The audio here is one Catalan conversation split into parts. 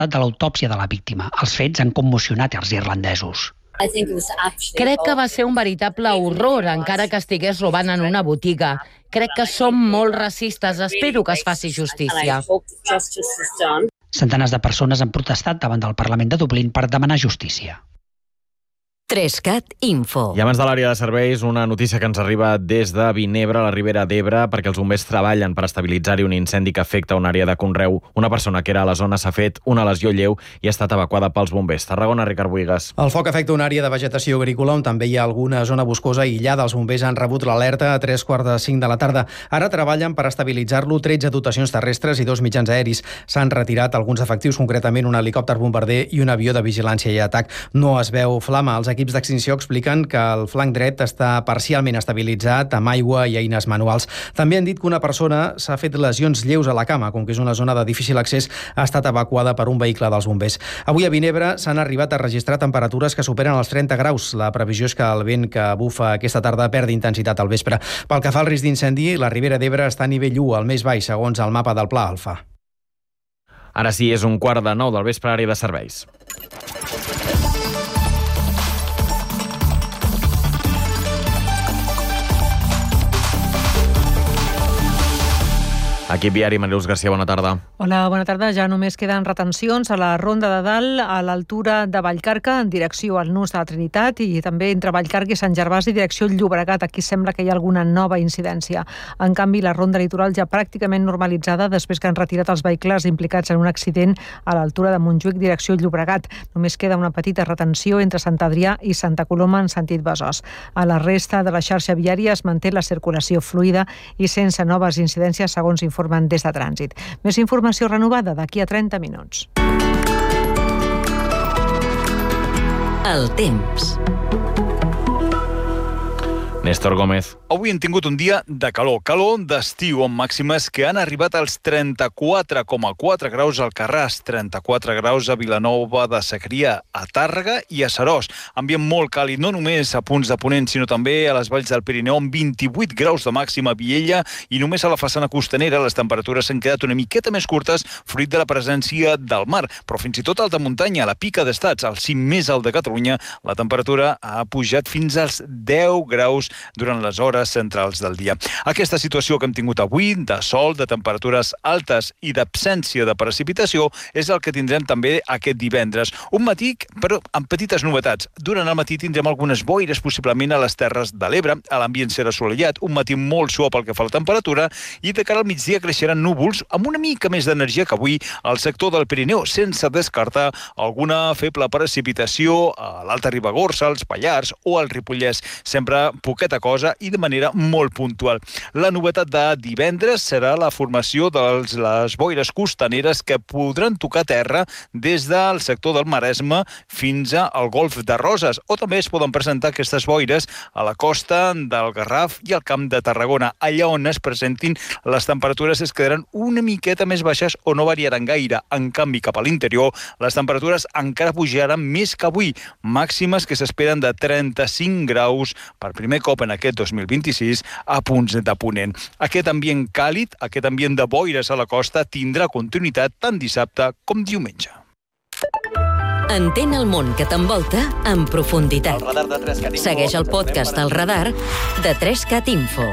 de l'autòpsia de la víctima. Els fets han commocionat els irlandesos. Crec que va ser un veritable horror, encara que estigués robant en una botiga. Crec que som molt racistes. Espero que es faci justícia. Centenars de persones han protestat davant del Parlament de Dublín per demanar justícia. 3CAT Info. I abans de l'àrea de serveis, una notícia que ens arriba des de Vinebre, a la Ribera d'Ebre, perquè els bombers treballen per estabilitzar-hi un incendi que afecta una àrea de conreu. Una persona que era a la zona s'ha fet una lesió lleu i ha estat evacuada pels bombers. Tarragona, Ricard Buigas. El foc afecta una àrea de vegetació agrícola on també hi ha alguna zona boscosa aïllada. Els bombers han rebut l'alerta a 3:45 de la tarda. Ara treballen per estabilitzar-lo 13 dotacions terrestres i 2 mitjans aeris. S'han retirat alguns efectius, concretament un helicòpter bombarder i un avió de vigilància i atac. No es veu flama. Els equips d'extinció expliquen que el flanc dret està parcialment estabilitzat amb aigua i eines manuals. També han dit que una persona s'ha fet lesions lleus a la cama, com que és una zona de difícil accés, ha estat evacuada per un vehicle dels bombers. Avui a Vinebre s'han arribat a registrar temperatures que superen els 30 graus. La previsió és que el vent que bufa aquesta tarda perdi intensitat al vespre. Pel que fa al risc d'incendi, la Ribera d'Ebre està a nivell 1, el més baix, segons el mapa del Pla Alfa. Ara sí, és 8:45 del vespre, àrea de serveis. Equip viari, Mariluz Garcia, bona tarda. Hola, bona tarda. Ja només queden retencions a la Ronda de Dalt, a l'altura de Vallcarca, en direcció al Nus de la Trinitat, i també entre Vallcarca i Sant Gervasi, direcció Llobregat. Aquí sembla que hi ha alguna nova incidència. En canvi, la Ronda Litoral ja pràcticament normalitzada després que han retirat els vehicles implicats en un accident a l'altura de Montjuïc, direcció Llobregat. Només queda una petita retenció entre Sant Adrià i Santa Coloma en sentit Besòs. A la resta de la xarxa viària es manté la circulació fluida i sense noves incidències, segons informen des de Trànsit. Més informació renovada d'aquí a 30 minuts. El temps. Néstor Gómez. Avui hem tingut un dia de calor d'estiu, amb màximes que han arribat als 34,4 graus al Carràs, 34 graus a Vilanova de Segrià, a Tàrrega i a Seròs. Ambient molt càlid, no només a punts de Ponent, sinó també a les valls del Pirineu, amb 28 graus de màxima a Viella, i només a la façana costanera les temperatures s'han quedat una miqueta més curtes, fruit de la presència del mar. Però fins i tot a alta muntanya, a la Pica d'Estats, al cim més alt de Catalunya, la temperatura ha pujat fins als 10 graus durant les hores centrals del dia. Aquesta situació que hem tingut avui, de sol, de temperatures altes i d'absència de precipitació, és el que tindrem també aquest divendres. Un matí, però amb petites novetats. Durant el matí tindrem algunes boires, possiblement a les Terres de l'Ebre. A l'ambient serà assolellat, un matí molt suau pel que fa a la temperatura, i de cara al migdia creixeran núvols amb una mica més d'energia que avui al sector del Pirineu, sense descartar alguna feble precipitació a l'Alta Ribagorça, als Pallars o al Ripollès. Sempre poqueta cosa i de manera molt puntual. La novetat de divendres serà la formació de les boires costaneres que podran tocar terra des del sector del Maresme fins al Golf de Roses, o també es poden presentar aquestes boires a la costa del Garraf i al Camp de Tarragona. Allà on es presentin, les temperatures es quedaran una miqueta més baixes o no variaran gaire. En canvi, cap a l'interior, les temperatures encara pujaran més que avui, màximes que s'esperen de 35 graus per primer cop en aquest 2026 a punts de Ponent. Aquest ambient càlid, aquest ambient de boires a la costa, tindrà continuïtat tant dissabte com diumenge. Entén el món que t'envolta en profunditat. Segueix el podcast El Radar de 3CAT Info.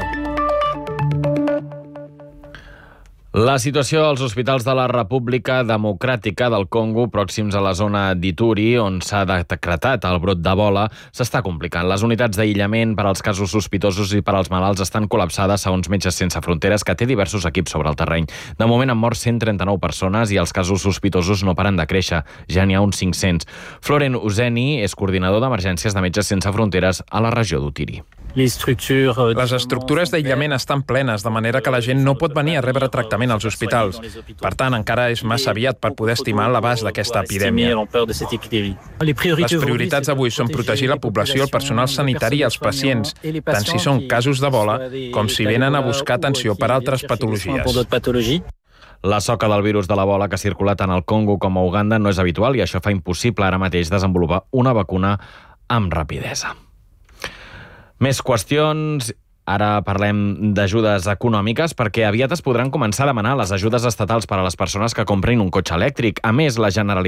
La situació als hospitals de la República Democràtica del Congo, pròxims a la zona d'Ituri, on s'ha decretat el brot d'Ebola, s'està complicant. Les unitats d'aïllament per als casos sospitosos i per als malalts estan col·lapsades, segons Metges Sense Fronteres, que té diversos equips sobre el terreny. De moment han mort 139 persones i els casos sospitosos no paren de créixer. Ja n'hi ha uns 500. Florent Useni és coordinador d'emergències de Metges Sense Fronteres a la regió d'Utiri. Les estructures d'aïllament estan plenes, de manera que la gent no pot venir a rebre tractament als hospitals. Per tant, encara és massa aviat per poder estimar l'abast d'aquesta epidèmia. Les prioritats avui són protegir la població, el personal sanitari i els pacients, tant si són casos d'Ebola com si venen a buscar atenció per altres patologies. La soca del virus de l'Ebola que ha circulat tant al Congo com a Uganda no és habitual i això fa impossible ara mateix desenvolupar una vacuna amb rapidesa. Més qüestions. Ara parlem d'ajudes econòmiques perquè aviat es podran començar a demanar les ajudes estatals per a les persones que comprin un cotxe elèctric. A més, la Generalitat